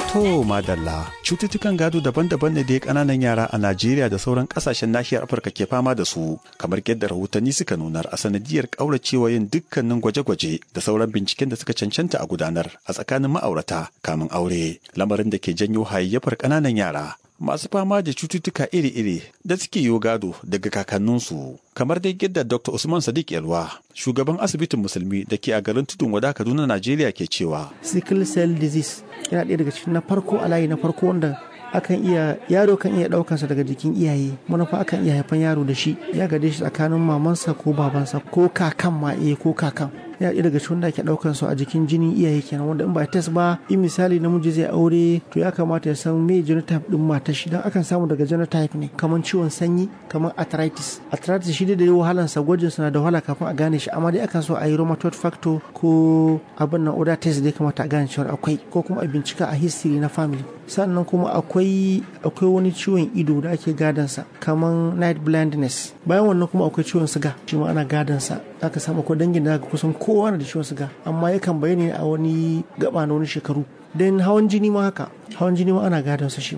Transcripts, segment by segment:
To madalla, cututtukan gado daban-daban ne da ya ƙananan yara a Najeriya da sauran ƙasashen nahiyar Afirka ke fama da su, kamar yadda rahotanni suka nunar a sanadiyar ƙauracewa yin dukkanin gwaje-gwaje da sauran binciken da suka cancanta a gudanar a tsakanin ma'aurata kamin aure, lamarin da ke janyo hayayyafar ƙananan yara masu fama da cututtuka iri-iri da suke yo gado daga kakanninsu. Kamar dai yadda Dr. Usman Sadiq Yalwa, shugaban asibitin musulmi da ke a garin Tudun Wada Kaduna, Najeriya ke cewa. Sickle cell disease yana ɗaya daga cikin na farko a layi na farko wanda yaro kan iya ɗaukansa daga jikin iyaye, manufa akan iya haifan yaro da shi ya gade shi tsakanin mamansa ko babansa ko kakan ma ko kakan. Ya ɗaya daga cikin da ake ɗaukan su a jikin jinin iyaye kenan, wanda in ba test ba, in misali namiji zai aure to ya kamata ya san me genotype din matar shi, dan akan samu daga genotype ne, kamar ciwon sanyi, kamar arthritis shi da wahalan sa, gwajin sa na da wahala kafin a gane shi, amma dai akan so a yi rheumatoid factor ko abin nan other test da ya kamata a gane cewa akwai, ko kuma a bincika a history na family. Sannan kuma akwai wani ciwon ido da ake gadansa kamar night blindness. Bayan wannan kuma akwai ciwon siga, shi ma ana gadansa. Aka samu ko dangin da kusan kowa na da ciwon siga, amma yakan bayyana a wani gaba na wani shekaru. Dan hawan jini ma haka, hawan jini ma ana gadansa shi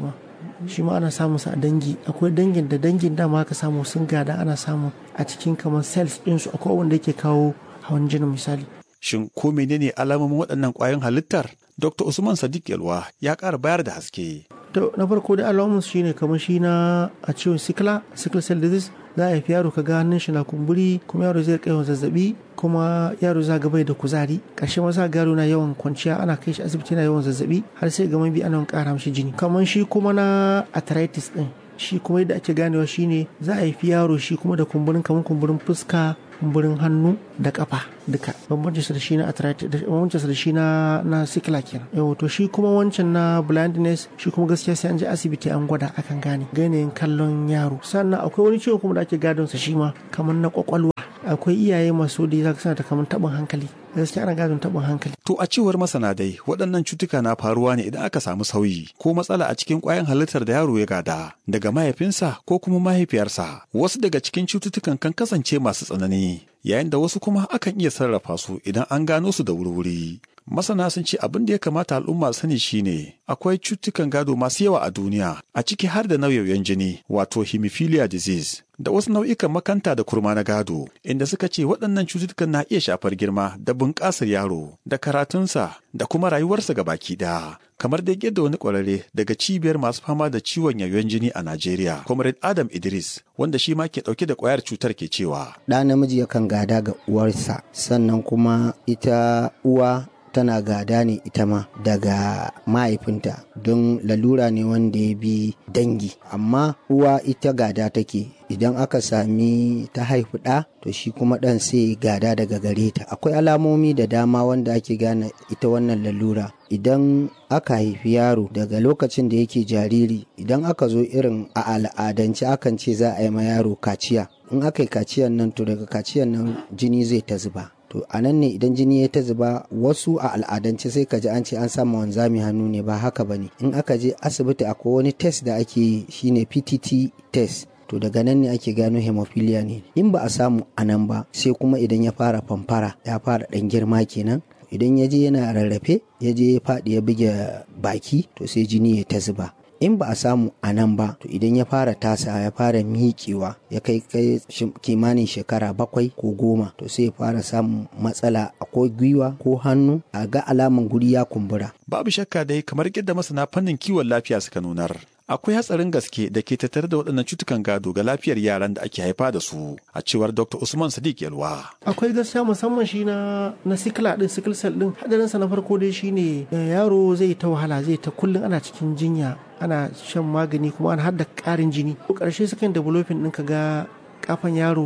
ma ana samun sa a dangi. Akwai dangin dama aka samu sun gada, ana samu a cikin kamar cells ɗinsu akwai wanda yake kawo hawan jini misali. Shin ko menene alamomin waɗannan ƙwayoyin halittar? Dr. Usman Sadiq Yalwa ya ƙara bayar da haske. To na farko da alamun shi ne kamar shi na a ciwon sickle cell disease, za a haifi yaro ka ga hannun shi na kumburi, kuma yaro zai kai zazzabi, kuma yaro za ga bai da kuzari, ƙarshe ma za ga yaro na yawan kwanciya, ana kai shi asibiti na yawan zazzabi har sai ga mabi ana ƙara mishi jini. Kamar shi kuma na arthritis din, shi kuma yadda ake ganewa shine za a haifi yaro shi kuma da kumburin, kamar kumburin fuska, kumburin hannu da kafa duka. Bambancin sa da shi na arthritis, bambancin sa da shi na sickle kenan. Yau to shi kuma wancan na blindness, shi kuma gaskiya sai an je asibiti an gwada akan gane yanayin kallon yaro. Sannan akwai wani ciwo kuma da ake gadon sa shi ma kamar na kwakwalwa. Akwai iyaye masu da zaka sana ta kamar tabin hankali, gaskiya ana gadon tabin hankali. To a cewar masana dai waɗannan cutuka na faruwa ne idan aka samu sauyi ko matsala a cikin ƙwayan halittar da yaro ya gada daga mahaifinsa ko kuma mahaifiyarsa. Wasu daga cikin cututtukan kan kasance masu tsanani, yayin da wasu kuma akan iya sarrafa su idan an gano su da wuri-wuri. Masana sun ce abin da ya kamata al'umma sani shine akwai cututtukan gado masu yawa a duniya, a ciki har da nauyoyin jini wato hemophilia disease da wasu nau'ikan makanta da kurma na gado, inda suka ce waɗannan cututtukan na iya shafar girma da bunƙasar yaro da karatunsa da kuma rayuwarsa gabaki ɗaya. Kamar da yadda wani ƙwararre daga cibiyar masu fama da ciwon yoyon jini a Najeriya, Comrade Adam Idris, wanda shi ma ke ɗauke da ƙwayar cutar, ke cewa. Ɗa namiji yakan gada ga uwarsa, sannan kuma ita uwa tana gada ne ita ma daga mahaifinta, don lalura ne wanda ya bi dangi, amma uwa ita gada take. Idan aka sami ta haifi ɗa, to shi kuma ɗan sai gada daga gare ta. Akwai alamomi da dama wanda ake gane ita wannan lalura. Idan aka haifi yaro daga lokacin da yake jariri, idan aka zo irin a al'adance akan ce za a yi ma yaro kaciya. In aka yi kaciyan nan, to daga kaciyan nan jini zai ta zuba. To a nan ne idan jini ya ta zuba, wasu a al'adance sai ka ji an ce an sama wanzami hannu ne, ba haka ba ne. In aka je asibiti akwai wani test da ake yi, shine PTT test. To daga nan ne ake gano hemophilia ne. In ba a samu a nan ba, sai kuma idan ya fara famfara, ya fara ɗan girma kenan. Idan ya je yana rarrafe, ya je ya faɗi ya buge baki, to sai jini ya ta zuba. In ba a samu a nan ba, to idan ya fara tasa, ya fara miƙewa, ya kai kimanin shekara 7 ko 10, to sai ya fara samun matsala a ko gwiwa ko hannu, a ga alaman guri ya kumbura. Babu shakka dai, kamar yadda masana fannin kiwon lafiya suka nunar, akwai hatsarin gaske da ke tattare da waɗannan cutukan gado ga lafiyar yaran da ake haifa da su, a cewar Dr. Usman Sadiq Yalwa. Akwai gaskiya musamman shi na sickle cell din. Hadarinsa na farko dai shine yaro zai ta wahala, zai ta kullum ana cikin jinya, ana shan magani, kuma ana hada ƙarin jini. Ƙarshe sukan developing ɗin ka ga kafan yaro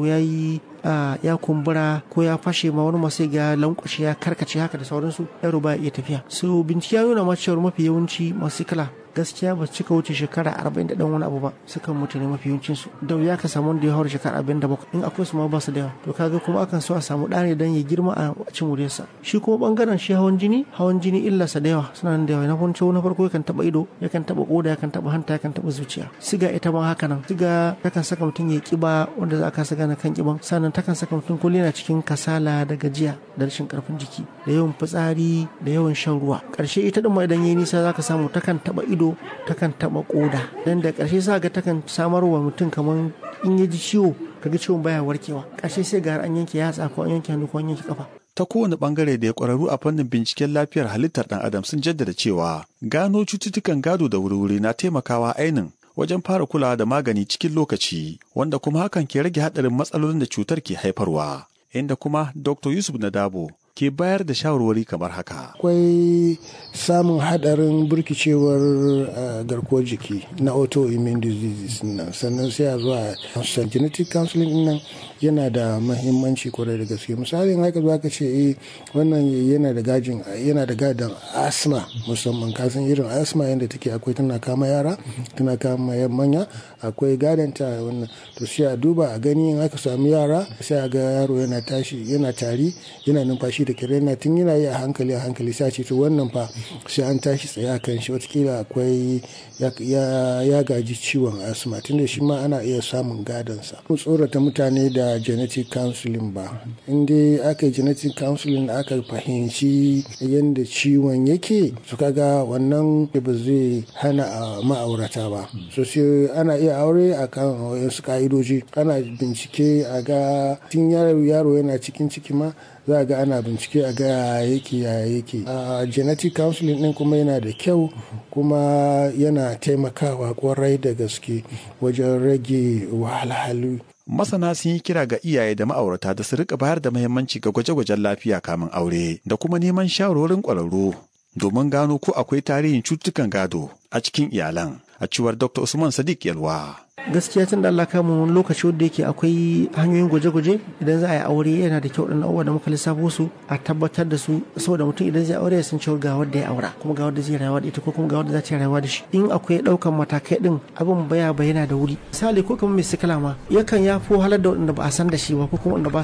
ya kumbura ko ya fashe, ma wani masu ga lankwashe, ya karkace haka da sauransu, yaro ba iya tafiya. So bincike ya nuna ma cewar mafi yawanci masu sikila gaskiya ba su cika wuce shekara 40 da dan wani abu ba, sukan mutu ne mafi yawancin su. Da wuya ka samu wanda ya haura shekara 47, in akwai su ma ba su da yawa. To kaga kuma akan so a samu ɗa ne dan ya girma a cin wuriyarsa. Shi kuma bangaren shi hawan jini illarsa da yawa, suna nan da yawa. Na farko yakan taba ido, yakan taba koda, yakan taba hanta, yakan taba zuciya. Siga ita ma haka nan, siga yakan saka mutum ya kiba wanda za a kasa gane kan kiban. Sannan nan takan saka mutum kullum yana cikin kasala da gajiya da rashin karfin jiki da yawan fitsari da yawan shan ruwa. Karshe ita din ma idan yayi nisa zaka samu takan taba ido, takan taba koda, dan da karshe za ga takan samarwa mutum kaman in ya ji ciwo kaga ciwon baya warkewa, karshe sai ga an yanke yatsa ko an yanke hannu ko an yanke kafa. Ta kowane bangare da ya kwararru a fannin binciken lafiyar halittar ɗan adam sun jaddada cewa gano cututtukan gado da wuri-wuri na taimakawa ainin wajen fara kulawa da magani cikin lokaci, wanda kuma hakan ke rage haɗarin matsalolin da cutar ke haifarwa. Inda kuma Dr. Yusuf Nadabo ke bayar da shawarwari kamar haka. Akwai samun hadarin burkicewar garkuwar jiki na autoimmune diseases nan, sannan sai a zuwa genetic counseling nan yana da mahimmanci kwarai da gaske. Misalin haka zuwa ka ce wannan yana da gadon asma, musamman kasan irin asma yadda take akwai tana kama yara, tana kama manya, akwai gadon ta wannan. To sai a duba a gani in aka samu yara sai a ga yaro yana tashi, yana tari, yana numfashi da kirena tun yana yi a hankali sai ce to wannan fa sai an tashi tsaye a kan shi, watakila akwai ya gaji ciwon asma, tunda shi ma ana iya samun gadonsa. Mu tsorata mutane da genetic counseling ba, in dai aka yi genetic counseling aka fahimci yadda ciwon yake, su kaga wannan ba zai hana ma'aurata ba. So sai ana iya aure akan wasu ka'idoji, ana bincike a ga tun yaro yana cikin ciki ma za a ga ana bincike a ga yake. Genetic counseling din kuma yana da kyau, kuma yana taimakawa kwarai da gaske wajen rage wahalhalu. Masana sun yi kira ga iyaye da ma'aurata da su rika bayar da muhimmanci ga gwaje-gwajen lafiya kamin aure da kuma neman shawarwarin ƙwararru domin gano ko akwai tarihin cututtukan gado a cikin iyalan, a cewar Dr. Usman Sadiq Yalwa. Gaskiya tun da Allah kamu wani lokaci wanda yake akwai hanyoyin gwaje-gwaje idan za a yi aure yana da kyau ɗan abubuwa da muka lissafo su a tabbatar da su, saboda mutum idan zai aure ya san cewa ga wanda ya aura kuma ga wanda zai rayuwa da ita ko kuma ga wanda za ta rayuwa da shi. In akwai ɗaukan matakai ɗin abin baya bayyana da wuri. Misali ko kamar mai sikila ma yakan ya fi halar da wanda ba a san da shi ba ko kuma wanda ba